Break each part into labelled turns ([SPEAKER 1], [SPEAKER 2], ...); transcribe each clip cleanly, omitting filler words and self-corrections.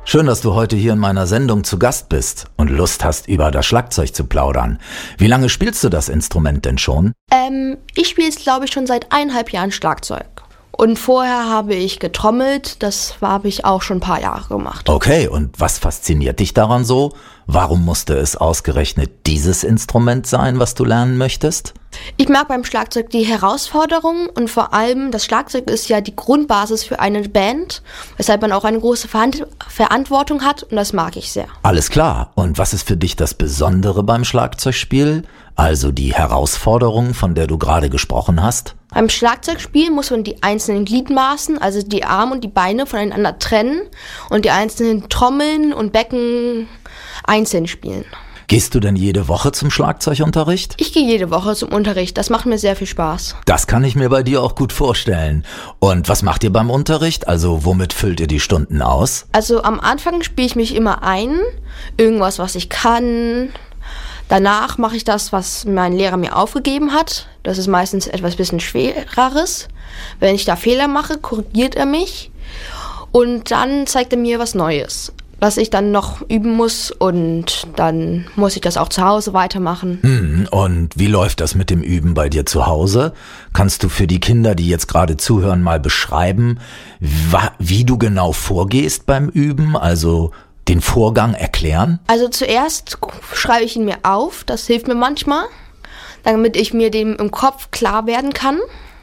[SPEAKER 1] Schön, dass du heute hier in meiner Sendung zu Gast bist und Lust hast, über das Schlagzeug zu plaudern. Wie lange spielst du das Instrument denn schon?
[SPEAKER 2] Ich spiele jetzt, glaube ich, schon seit 1,5 Jahren Schlagzeug. Und vorher habe ich getrommelt, das habe ich auch schon ein paar Jahre gemacht.
[SPEAKER 1] Okay, und was fasziniert dich daran so? Warum musste es ausgerechnet dieses Instrument sein, was du lernen möchtest?
[SPEAKER 2] Ich mag beim Schlagzeug die Herausforderung und vor allem, das Schlagzeug ist ja die Grundbasis für eine Band, weshalb man auch eine große Verantwortung hat und das mag ich sehr.
[SPEAKER 1] Alles klar. Und was ist für dich das Besondere beim Schlagzeugspiel? Also die Herausforderung, von der du gerade gesprochen hast?
[SPEAKER 2] Beim Schlagzeugspiel muss man die einzelnen Gliedmaßen, also die Arme und die Beine voneinander trennen und die einzelnen Trommeln und Becken einzeln spielen.
[SPEAKER 1] Gehst du denn jede Woche zum Schlagzeugunterricht?
[SPEAKER 2] Ich gehe jede Woche zum Unterricht, das macht mir sehr viel Spaß.
[SPEAKER 1] Das kann ich mir bei dir auch gut vorstellen. Und was macht ihr beim Unterricht? Also womit füllt ihr die Stunden aus?
[SPEAKER 2] Also am Anfang spiele ich mich immer ein, irgendwas, was ich kann. Danach mache ich das, was mein Lehrer mir aufgegeben hat. Das ist meistens etwas bisschen Schwereres. Wenn ich da Fehler mache, korrigiert er mich. Und dann zeigt er mir was Neues, was ich dann noch üben muss. Und dann muss ich das auch zu Hause weitermachen.
[SPEAKER 1] Und wie läuft das mit dem Üben bei dir zu Hause? Kannst du für die Kinder, die jetzt gerade zuhören, mal beschreiben, wie du genau vorgehst beim Üben? Also den Vorgang erklären?
[SPEAKER 2] Also zuerst schreibe ich ihn mir auf, das hilft mir manchmal, damit ich mir dem im Kopf klar werden kann.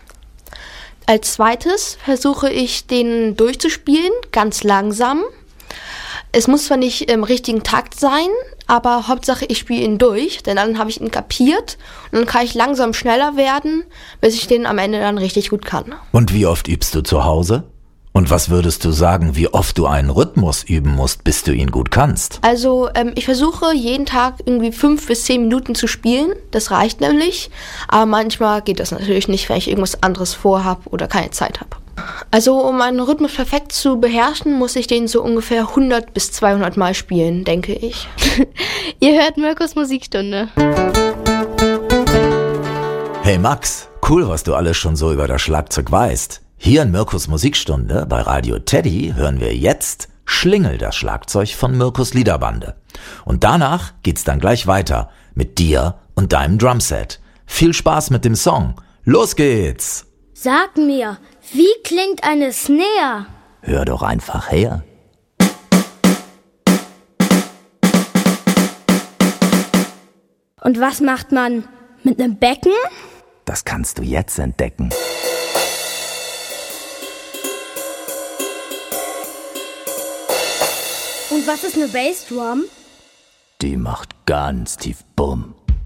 [SPEAKER 2] Als zweites versuche ich, den durchzuspielen, ganz langsam. Es muss zwar nicht im richtigen Takt sein, aber Hauptsache ich spiele ihn durch, denn dann habe ich ihn kapiert und dann kann ich langsam schneller werden, bis ich den am Ende dann richtig gut kann.
[SPEAKER 1] Und wie oft übst du zu Hause? Und was würdest du sagen, wie oft du einen Rhythmus üben musst, bis du ihn gut kannst?
[SPEAKER 2] Also ich versuche jeden Tag irgendwie 5 bis 10 Minuten zu spielen. Das reicht nämlich. Aber manchmal geht das natürlich nicht, wenn ich irgendwas anderes vorhab oder keine Zeit habe. Also um einen Rhythmus perfekt zu beherrschen, muss ich den so ungefähr 100 bis 200 Mal spielen, denke ich.
[SPEAKER 3] Ihr hört Mirkus Musikstunde.
[SPEAKER 1] Hey Max, cool, was du alles schon so über das Schlagzeug weißt. Hier in Mirkus Musikstunde bei Radio Teddy hören wir jetzt Schlingel, das Schlagzeug von Mirkus Liederbande. Und danach geht's dann gleich weiter mit dir und deinem Drumset. Viel Spaß mit dem Song. Los geht's!
[SPEAKER 4] Sag mir, wie klingt eine Snare?
[SPEAKER 1] Hör doch einfach her.
[SPEAKER 4] Und was macht man mit einem Becken?
[SPEAKER 1] Das kannst du jetzt entdecken.
[SPEAKER 4] Und was ist eine Bassdrum?
[SPEAKER 1] Die macht ganz tief Bumm.